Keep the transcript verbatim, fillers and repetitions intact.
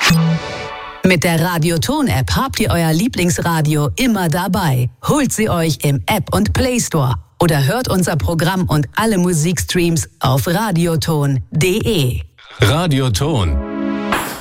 Mit der Radioton-App habt ihr euer Lieblingsradio immer dabei. Holt sie euch im App- und Play Store oder hört unser Programm und alle Musikstreams auf radioton punkt de. Radioton.